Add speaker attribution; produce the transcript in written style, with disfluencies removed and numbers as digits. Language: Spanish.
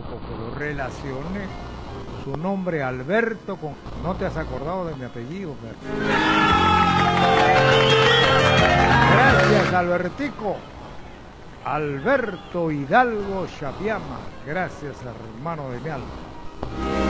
Speaker 1: porque lo relacioné su nombre Alberto con... No te has acordado de mi apellido, pero... Gracias, Albertico. Alberto Hidalgo Chapiama. Gracias, hermano de mi alma.